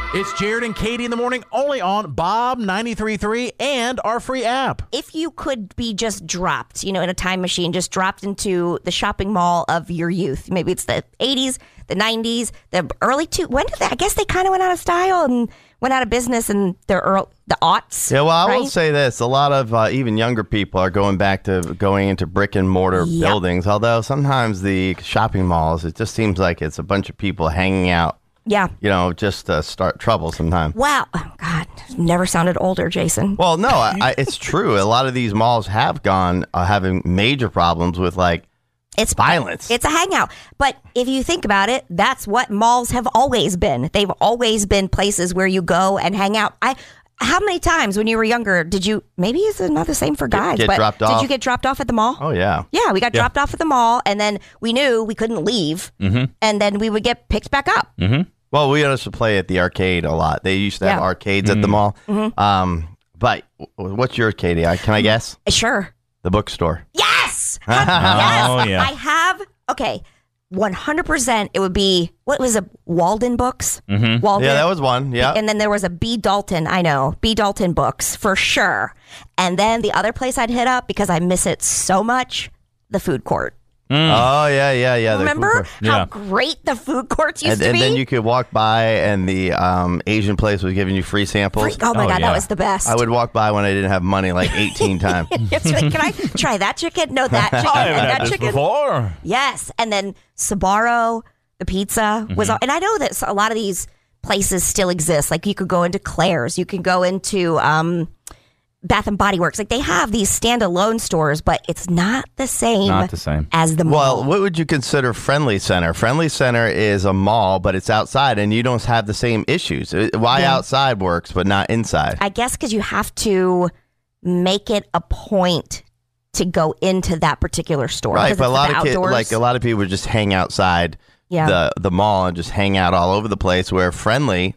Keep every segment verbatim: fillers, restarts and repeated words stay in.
It's Jared and Katie in the morning, only on Bob ninety-three point three and our free app. If you could be just dropped, you know, in a time machine, just dropped into the shopping mall of your youth. Maybe it's the eighties, the nineties, the early two. When did they? I guess they kind of went out of style and went out of business in the early, the aughts. Yeah, well, I right? will say this. A lot of uh, even younger people are going back to going into brick and mortar Yep. buildings, although sometimes the shopping malls, it just seems like it's a bunch of people hanging out. Yeah. You know, just to start trouble sometime. Wow. Oh, God. Never sounded older, Jason. Well, no, I, I, it's true. A lot of these malls have gone uh, having major problems with like It's violence. It's a hangout. But if you think about it, that's what malls have always been. They've always been places where you go and hang out. I How many times when you were younger did you, maybe it's not the same for guys, get but dropped did off? you get dropped off at the mall? Oh, yeah. Yeah, we got Yeah. dropped off at the mall, and then we knew we couldn't leave, Mm-hmm. and then we would get picked back up. Mm-hmm. Well, we used to play at the arcade a lot. They used to have Yeah. arcades at the mall. Um, but w- what's yours, Katie? I- Can I guess? Sure. The bookstore. Yes! yes! Oh, yeah. I have, okay, one hundred percent it would be, what was it, Walden Books? Mm-hmm. Walden. Yeah, that was one. Yeah. And then there was a B. Dalton, I know, B. Dalton Books for sure. And then the other place I'd hit up because I miss it so much, the food court. Oh, yeah, yeah, yeah. the food Remember court. how Yeah. great the food courts used And, to and be? then you could walk by, and the um, Asian place was giving you free samples. Free- oh my Oh, God, yeah. that was the best. I would walk by when I didn't have money like eighteen times. It's like, can I try that chicken? No, that chicken. I and haven't that had this chicken. before. Yes. And then Sbarro, the pizza was, Mm-hmm. all, and I know that a lot of these places still exist. Like you could go into Claire's, you can go into um, Bath and Body Works. Like they have these standalone stores, but it's not the same, Not the same. as the mall. Well, what would you consider Friendly Center? Friendly Center is a mall, but it's outside, and you don't have the same issues. Uh, Why Yeah. outside works, but not inside? I guess because you have to make it a point to go into that particular store. Right, 'cause but a it's lot the of kids, outdoors. like a lot of people, just hang outside Yeah. the the mall and just hang out all over the place. Where Friendly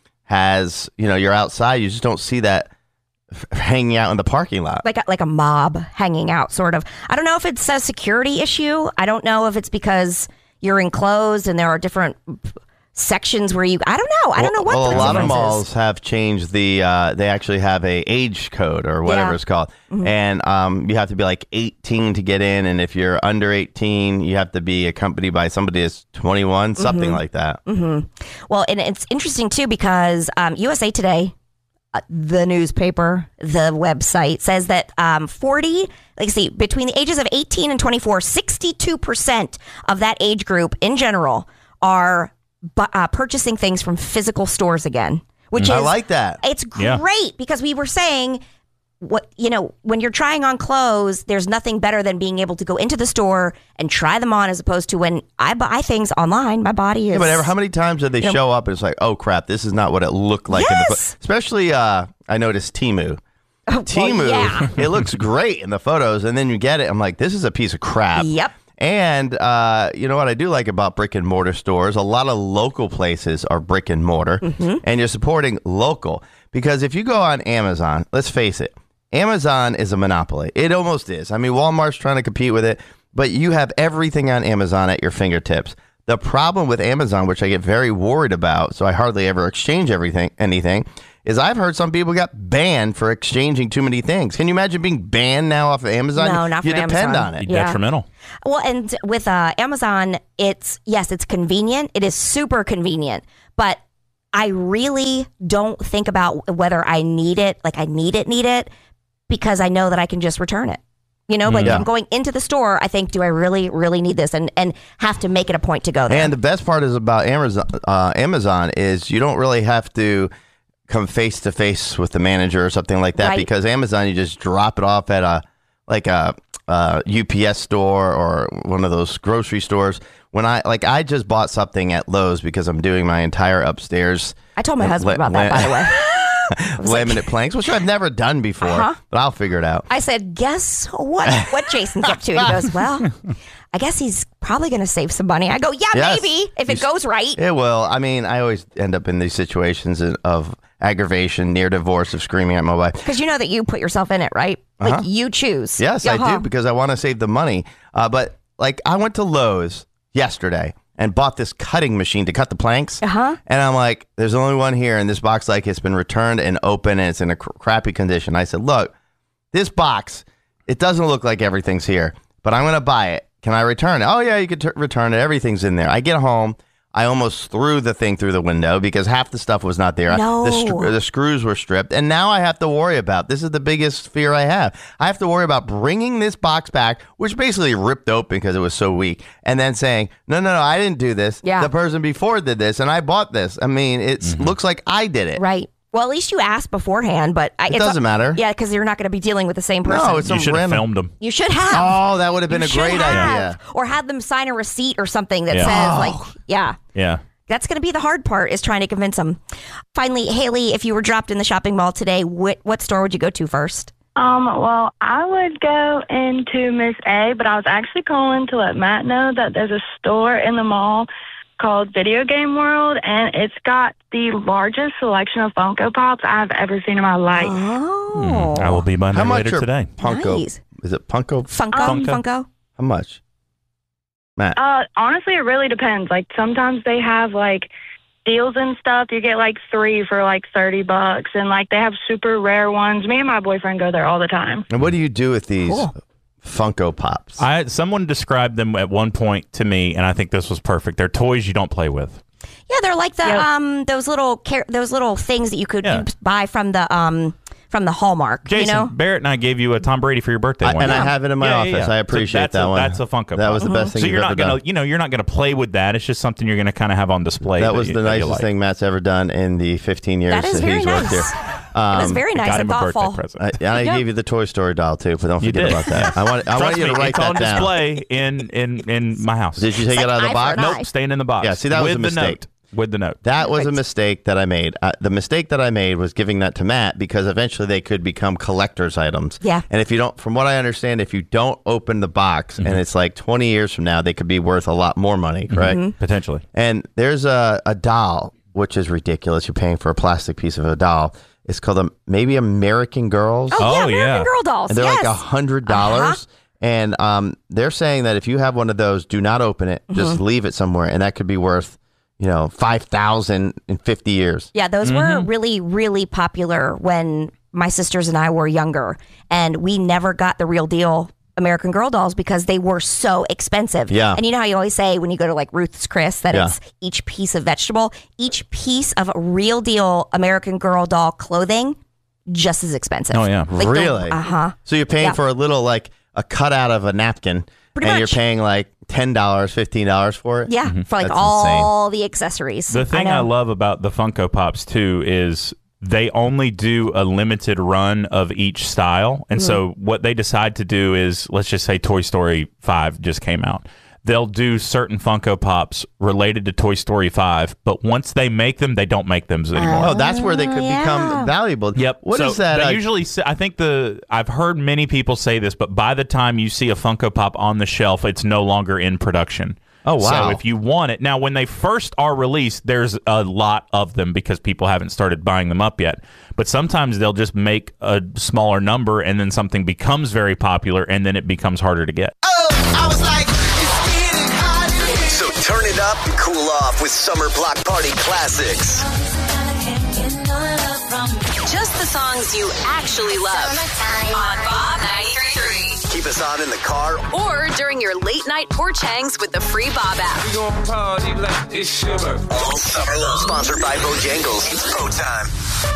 has, you know, you're outside, you just don't see that f- hanging out in the parking lot. like a, like a mob hanging out, sort of. I don't know if it's a security issue. I don't know if it's because you're enclosed and there are different sections where you. I don't know. I don't know what Well, the a lot of difference is. malls have changed the. Uh, they actually have a age code or whatever Yeah. it's called, Mm-hmm. and um, you have to be like eighteen to get in, and if you're under eighteen, you have to be accompanied by somebody that's twenty-one, something like that. Well, and it's interesting too because um, U S A Today, uh, the newspaper, the website says that um, forty, like see, between the ages of eighteen and twenty-four, sixty-two percent of that age group in general are bu- uh, purchasing things from physical stores again, which I is like that. It's Yeah. great because we were saying what you know when you're trying on clothes, there's nothing better than being able to go into the store and try them on, as opposed to when I buy things online, my body is. Yeah, but ever, how many times did they You know- show up and it's like, oh crap, this is not what it looked like. In the Yes! pho-. Especially, uh, I noticed Temu. Temu, yeah. it looks great in the photos, and then you get it. I'm like, this is a piece of crap. Yep. And uh, you know what I do like about brick and mortar stores? A lot of local places are brick and mortar, Mm-hmm. and you're supporting local. Because if you go on Amazon, let's face it, Amazon is a monopoly. It almost is. I mean, Walmart's trying to compete with it, but you have everything on Amazon at your fingertips. The problem with Amazon, which I get very worried about, so I hardly ever exchange everything, anything, is I've heard some people got banned for exchanging too many things. Can you imagine being banned now off of Amazon? No, not You from depend Amazon. on it. Yeah. Detrimental. Well, and with uh, Amazon, it's yes, it's convenient. It is super convenient, but I really don't think about whether I need it. Like I need it, need it, because I know that I can just return it. You know, like Yeah. if I'm going into the store, I think, do I really, really need this, and and have to make it a point to go there. And the best part is about Amazon. Uh, Amazon is you don't really have to come face to face with the manager or something like that, Right. because Amazon, you just drop it off at a like a, a U P S store or one of those grocery stores. When I like, I just bought something at Lowe's because I'm doing my entire upstairs I told my husband la- about that, la- by the way. laminate planks, which I've never done before, Uh-huh. but I'll figure it out. I said, guess what? What Jason's up to? And he goes, well, I guess he's probably going to save some money. I go, yeah, Yes. maybe if it You s- goes right. It will. I mean, I always end up in these situations of aggravation, near divorce, of screaming at my wife. Because you know that you put yourself in it, right? Like Uh-huh. you choose. Yes, I Uh-huh. do, because I want to save the money. Uh, but like, I went to Lowe's yesterday, and bought this cutting machine to cut the planks. Uh-huh. And I'm like, there's only one here, and this box like it's been returned and open, and it's in a cr- crappy condition. I said, look, this box, it doesn't look like everything's here, but I'm going to buy it. Can I return it? Oh, yeah, you can t- return it. Everything's in there. I get home. I almost threw the thing through the window because half the stuff was not there. No. The, str- the screws were stripped. And now I have to worry about, this is the biggest fear I have. I have to worry about bringing this box back, which basically ripped open because it was so weak, and then saying, no, no, no, I didn't do this. Yeah. The person before did this, and I bought this. I mean, it Mm-hmm. looks like I did it. Right. Well, at least you asked beforehand, but I, It it's doesn't matter. Yeah, because you're not going to be dealing with the same person. No, it's You some should have random. filmed them. you should have. Oh, that would have been You a should great have. idea. Or had them sign a receipt or something that Yeah. says, Oh. like, yeah. Yeah. That's going to be the hard part, is trying to convince them. Finally, Haley, if you were dropped in the shopping mall today, what, what store would you go to first? Um, well, I would go into Miss A, but I was actually calling to let Matt know that there's a store in the mall called Video Game World, and it's got the largest selection of Funko Pops I've ever seen in my life. Oh. I will be by How there much later are today. Funko? Nice. Is it Funko? Funko? Funko. Funko? How much? Matt. Uh, honestly, it really depends. Like, sometimes they have, like, deals and stuff. You get, like, three for, like, thirty bucks, and, like, they have super rare ones. Me and my boyfriend go there all the time. And what do you do with these Cool. Funko Pops? I someone described them at one point to me, and I think this was perfect. They're toys you don't play with. Yeah, they're like the Yep. um those little car- those little things that you could Yeah. buy from the um from the Hallmark. Jason, you know? Barrett and I gave you a Tom Brady for your birthday I, one and year. I have it in my Yeah, yeah, office. yeah. I So appreciate that's that a- one. That's a Funko Pop. That was the best thing So you've you're ever not gonna, done. you know, you're not gonna play with that. It's just something you're gonna kind of have on display. That was you- the that you nicest like. thing Matt's ever done in the fifteen years That is very he's worked nice. here. It was Um, very I nice got and him a birthday thoughtful. present. I, and I Yeah. gave you the Toy Story doll too, but don't You forget did. about that. I want, I want Trust you to me, wait it's that on down. display in in in my house. Did you take It's it like out of the eye box? for an eye. Nope, staying in the box. Yeah, see, that was with a the mistake. note. With the note. That was a Perfect. mistake that I made. Uh, the mistake that I made was giving that to Matt because eventually they could become collector's items. Yeah. And if you don't, from what I understand, if you don't open the box Mm-hmm. and it's like twenty years from now, they could be worth a lot more money, correct? Mm-hmm. Potentially. And there's a, a doll, which is ridiculous. You're paying for a plastic piece of a doll. It's called a, maybe American Girls. Oh, yeah, Oh, American yeah. Girl dolls. And they're yes. like a hundred dollars. Uh-huh. And um, they're saying that if you have one of those, do not open it. Just Mm-hmm. leave it somewhere, and that could be worth, you know, five thousand in fifty years. Yeah, those were really, really popular when my sisters and I were younger. And we never got the real deal American Girl dolls because they were so expensive. Yeah. And you know how you always say when you go to like Ruth's Chris that Yeah. it's each piece of vegetable, each piece of real deal American Girl doll clothing, just as expensive. Oh, yeah. Really? Uh huh. So you're paying Yeah. for a little like a cutout of a napkin, Pretty and much. you're paying like ten dollars, fifteen dollars for it. Yeah, for like That's all the accessories. The thing I, know. love about the Funko Pops too is they only do a limited run of each style. And so what they decide to do is, let's just say Toy Story five just came out. They'll do certain Funko Pops related to Toy Story five, but once they make them, they don't make them anymore. Oh, that's where they could yeah. become valuable. Yep. What is so that? They uh, usually, say, I think the I've heard many people say this, but by the time you see a Funko Pop on the shelf, it's no longer in production. Oh, wow. So if you want it now, when they first are released, there's a lot of them because people haven't started buying them up yet. But sometimes they'll just make a smaller number, and then something becomes very popular, and then it becomes harder to get. I was like, it's getting hot in here. So turn it up and cool off with Summer Block Party Classics. Just the songs you actually love on Bob ninety-three point three. Keep us on in the car. Or during your late night porch hangs with the free Bob app. We gon' party like it's sugar. All summer long. Sponsored by Bojangles. It's Bo time.